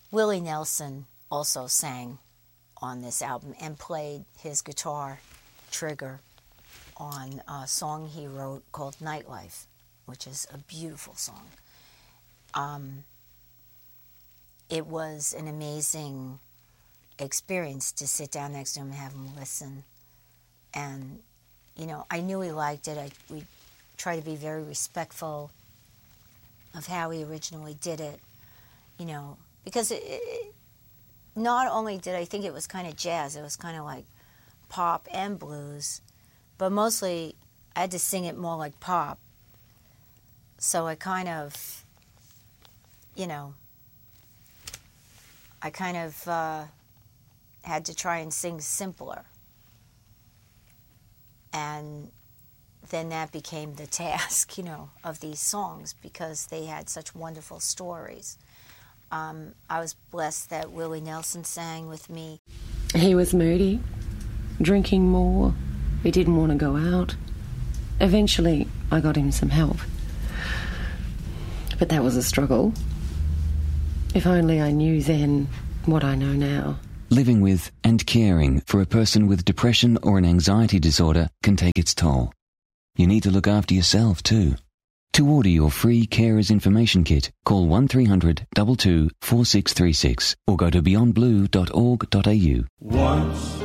Willie Nelson also sang on this album and played his guitar trigger on a song he wrote called Nightlife, which is a beautiful song. It was an amazing experience to sit down next to him and have him listen. And, I knew he liked it. We tried to be very respectful of how he originally did it, because not only did I think it was kind of jazz, it was kind of like pop and blues, but mostly I had to sing it more like pop. So I kind of, had to try and sing simpler. And then that became the task, of these songs, because they had such wonderful stories. I was blessed that Willie Nelson sang with me. He was moody, drinking more. He didn't want to go out. Eventually, I got him some help. But that was a struggle. If only I knew then what I know now. Living with and caring for a person with depression or an anxiety disorder can take its toll. You need to look after yourself too. To order your free Carers Information Kit, call 1300 22 4636 or go to beyondblue.org.au. Once